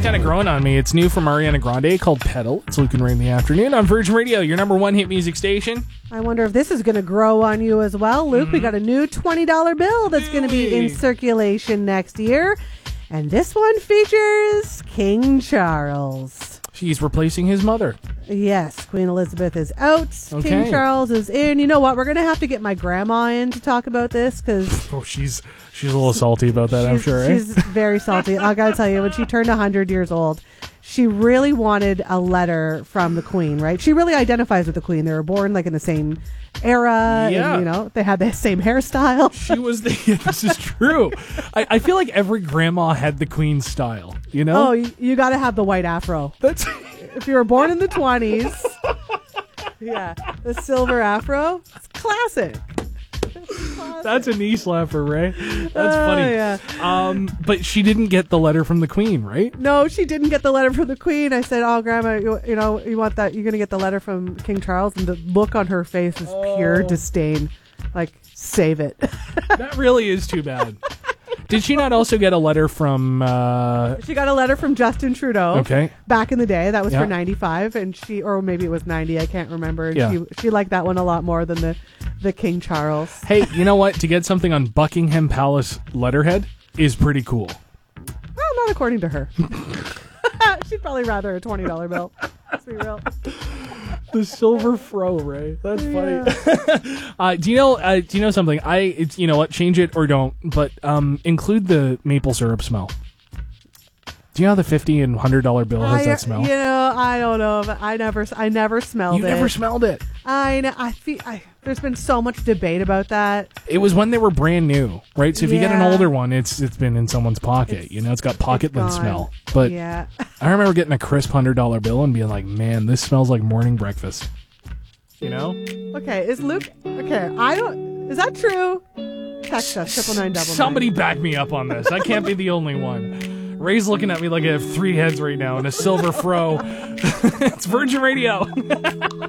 kind of growing on me. It's new from Ariana Grande called Pedal. It's Luke and Ray in the afternoon on Virgin Radio, your number one hit music station. I wonder if this is going to grow on you as well. Luke, we got a new $20 bill that's going to be in circulation next year. And this one features King Charles. She's replacing his mother. Yes, Queen Elizabeth is out. Okay. King Charles is in. You know what? We're going to have to get my grandma in to talk about this because... Oh, she's a little salty about that, I'm sure, She's very salty. I got to tell you, when she turned 100 years old, she really wanted a letter from the Queen, right? She really identifies with the Queen. They were born like in the same era. Yeah. And, you know, they had the same hairstyle. She was this is true. I feel like every grandma had the Queen style, you know? Oh, you got to have the white afro. That's... If you were born in the 20s, yeah, the silver afro, it's classic. That's a knee slapper, Ray. That's funny. Yeah. But she didn't get the letter from the Queen, right? No, she didn't get the letter from the Queen. I said, "Oh, Grandma, you know, you want that? You're going to get the letter from King Charles." And the look on her face is pure disdain. Like, save it. That really is too bad. Did she not also get a letter from... She got a letter from Justin Trudeau. Okay. Back in the day. That was Yeah. for 95. And or maybe it was 90. I can't remember. And Yeah. she liked that one a lot more than the King Charles. Hey, you know what? To get something on Buckingham Palace letterhead is pretty cool. Well, not according to her. She'd probably rather a $20 bill. Let's be real. The silver fro, Ray. That's funny. Do you know something? It's you know what? Change it or don't. But include the maple syrup smell. Do you know how the $50 and $100 bill has that smell? You know, I don't know. But I never smelled it. You never smelled it. I know. There's been so much debate about that. It was when they were brand new, right? So if you get an Yeah. older one, it's been in someone's pocket. It's got pocket lint gone. smell. But Yeah. I remember getting a crisp $100 bill and being like, man, this smells like morning breakfast. You know? Okay. Is Luke? Okay. Is that true? Text us 999. Somebody back me up on this. I can't be the only one. Ray's looking at me like I have three heads right now and a silver fro. It's Virgin Radio.